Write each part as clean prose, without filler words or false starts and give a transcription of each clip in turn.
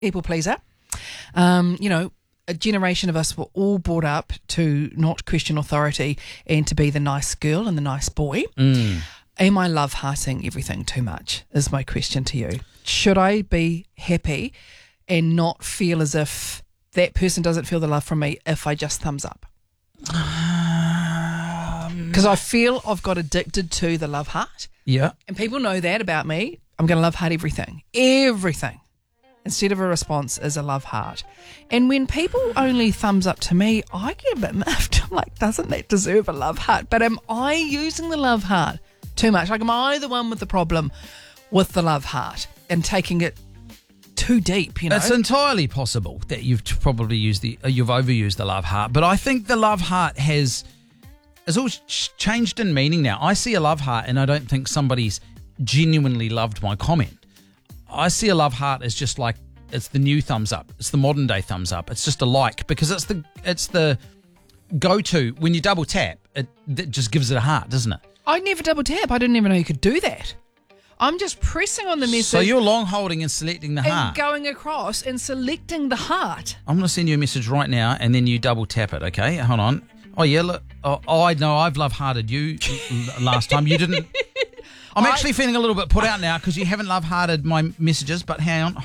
people pleaser. A generation of us were all brought up to not question authority and to be the nice girl and the nice boy. Am I love-hearting everything too much is my question to you. Should I be happy and not feel as if that person doesn't feel the love from me if I just thumbs up? Because I feel I've got addicted to the love heart. Yeah. And people know that about me. I'm going to love heart everything. Everything. Instead of a response is a love heart. And when people only thumbs up to me, I get a bit miffed. I'm like, doesn't that deserve a love heart? But am I using the love heart too much? Like, am I the one with the problem with the love heart and taking it too deep, It's entirely possible that you've probably you've overused the love heart, but I think the love heart has always changed in meaning now. I see a love heart and I don't think somebody's genuinely loved my comment. I see a love heart as just like, it's the new thumbs up. It's the modern day thumbs up. It's just a like, because it's the go-to. When you double tap, it just gives it a heart, doesn't it? I never double tap. I didn't even know you could do that. I'm just pressing on the message. So you're long holding and selecting the heart. And going across and selecting the heart. I'm going to send you a message right now and then you double tap it, okay? Hold on. Oh, yeah, look. Oh, I know I've love hearted you last time. You didn't. I'm actually feeling a little bit put out now because you haven't love hearted my messages, but hang on.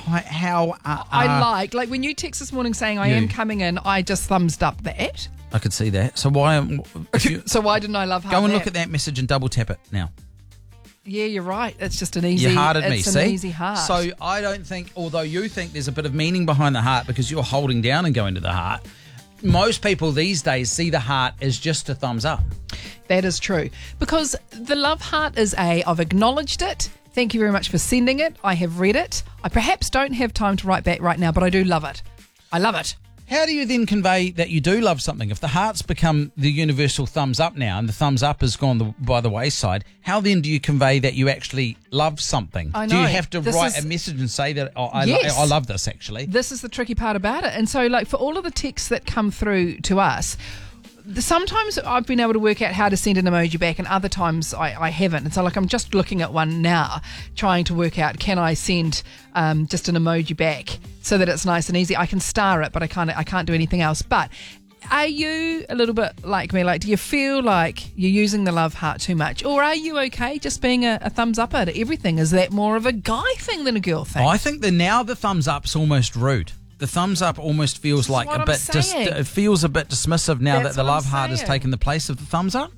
I like when you text this morning saying I am coming in, I just thumbs up that. I could see that. So why didn't I love heart? Go and look at that message and double tap it now. Yeah, you're right. It's just an easy. You hearted me, see? An easy heart. So I don't think, although you think there's a bit of meaning behind the heart because you're holding down and going to the heart, most people these days see the heart as just a thumbs up. That is true. Because the love heart is I've acknowledged it. Thank you very much for sending it. I have read it. I perhaps don't have time to write back right now, but I do love it. I love it. How do you then convey that you do love something? If the heart's become the universal thumbs up now and the thumbs up has gone by the wayside, how then do you convey that you actually love something? I know. Do you have to write a message and say that, I love this actually? This is the tricky part about it. And so, like, for all of the texts that come through to us, sometimes I've been able to work out how to send an emoji back and other times I haven't. And so, like, I'm just looking at one now, trying to work out, can I send just an emoji back so that it's nice and easy? I can star it, but I can't do anything else. But are you a little bit like me? Like, do you feel like you're using the love heart too much? Or are you okay just being a thumbs up at everything? Is that more of a guy thing than a girl thing? I think that now the thumbs up's almost rude. The thumbs up almost feels like a bit. It feels a bit dismissive now that the love heart has taken the place of the thumbs up.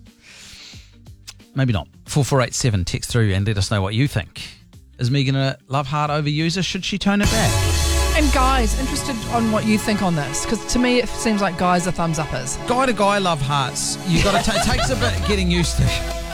Maybe not. 4487, text through and let us know what you think. Is Megan a love heart overuser? Should she tone it back? And guys, interested on what you think on this, because to me it seems like guys are thumbs uppers. Guy to guy love hearts. You got to. It takes a bit getting used to.